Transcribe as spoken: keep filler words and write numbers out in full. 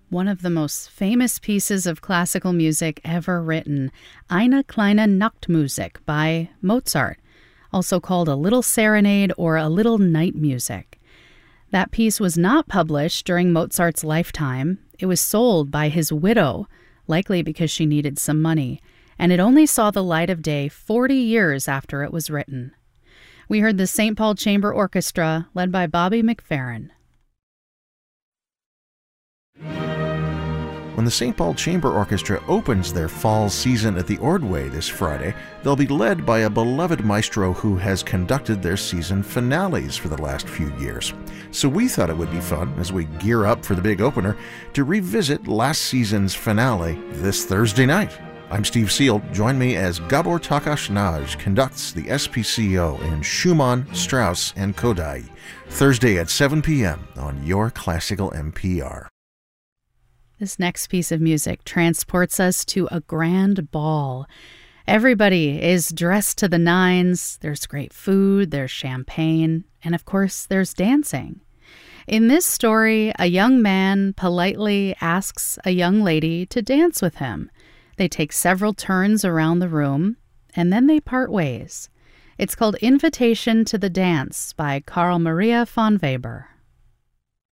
One of the most famous pieces of classical music ever written, Eine kleine Nachtmusik by Mozart, also called a little serenade or a little night music. That piece was not published during Mozart's lifetime. It was sold by his widow, likely because she needed some money, and it only saw the light of day forty years after it was written. We heard the Saint Paul Chamber Orchestra, led by Bobby McFerrin. When the Saint Paul Chamber Orchestra opens their fall season at the Ordway this Friday, they'll be led by a beloved maestro who has conducted their season finales for the last few years. So we thought it would be fun, as we gear up for the big opener, to revisit last season's finale this Thursday night. I'm Steve Seal. Join me as Gabor Takács Nagy conducts the S P C O in Schumann, Strauss, and Kodály, Thursday at seven p.m. on your Classical N P R. This next piece of music transports us to a grand ball. Everybody is dressed to the nines. There's great food, there's champagne, and of course, there's dancing. In this story, a young man politely asks a young lady to dance with him. They take several turns around the room, and then they part ways. It's called Invitation to the Dance by Carl Maria von Weber.